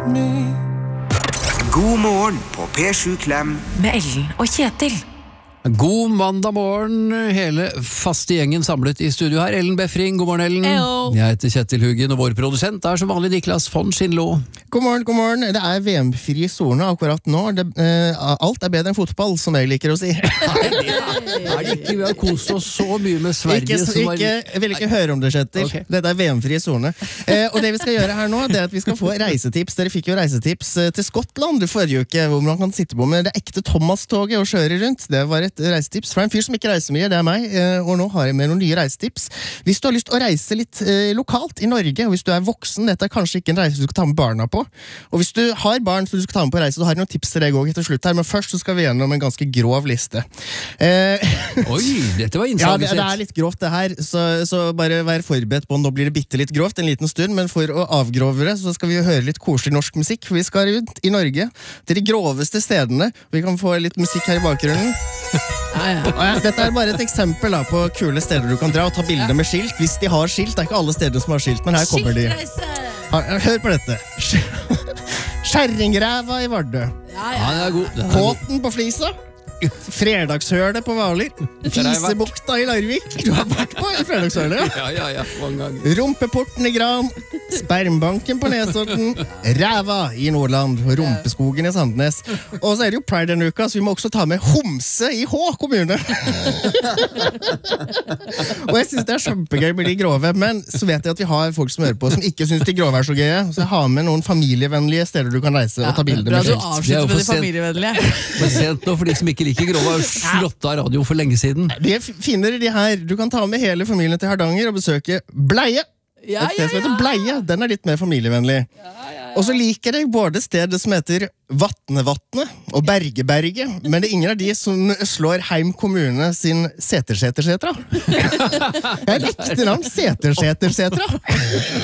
God morgen på P7 Klem med Ellen og Kjetil. God mandag morgen, hele faste gjengen samlet i studio her. Ellen Befring, god morgen Ellen. Heyo. Jeg heter Kjetil Huggen, og vår produsent er som vanlig Niklas von Schindlo. God morgen. Det er VM-fri zone akkurat nå. Alt er bedre enn fotball, som jeg liker å si. Er det ikke? Vi har kost oss så mye med Sverige Jeg vil ikke høre om det, Kjetil. Ok. Dette er VM-fri zone. Og det vi skal gjøre her nå, det er at vi skal få reisetips. Dere fikk jo reisetips til Skottland forrige uke, hvor man kan sitte på med det ekte Thomas-toget og kjøre rundt. Det var et reisetips fra en fyr som ikke reiser mye, det er meg, og nå har jeg med noen nye reisetips. Hvis du har lyst til å reise litt lokalt i Norge, og hvis du er voksen, dette er kanskje ikke en reise du skal ta med barna på, og hvis du har barn som du skal ta med på reise, så har jeg noen tips til deg også til slutt her, men først så skal vi gjennom en ganske grov liste. Oi, dette var innslaget Ja, det er litt grovt det her, så bare vær forberedt på, nå blir det bitte litt grovt en liten stund, men for å avgrove det, så skal vi høre litt koselig norsk musikk, for vi skal rundt i Norge til de groveste stedene, vi kan få litt musikk her i bakgrunnen. Dette er bare et eksempel da, på kule steder du kan dra og ta bilder med skilt, hvis de har skilt, det er ikke alle steder som har skilt, men her kommer de. Hør på dette. Skjæringræva i Vardø. Ja, det er god. Kåten på Flisa. Fredagshølet på Hvaler. Fisebukta i Larvik. Du har vært på i Fredagshølet, ja? Ja, mange ganger. Rumpeporten i Gran. Spermbanken på Nesodden. Ræva i Nordland. Rumpeskogen i Sandnes. Og så er det jo Pride denne uka, så vi må også ta med Homse i Hå kommune. Og jeg synes det er kjempegøy med de grove, men så vet jeg at vi har folk som hører på som ikke synes de grove er så gøye, så jeg har med noen familievennlige steder du kan reise og ta bilder med skilt. Bra du avslutter med de familievennlige. For sent nå, for de som ikke liker grove, har slått av radio for lenge siden. De finner de her. Du kan ta med hele familien til Hardanger og besøke Bleie. Et sted som heter Bleie. Den er litt mer familievennlig. Og så liker jeg både stedet som heter Vatnevatne og Bergeberge, men det er ingen av de som slår Heim kommune sin Setersetersetra. Jeg likte navn Setersetersetra.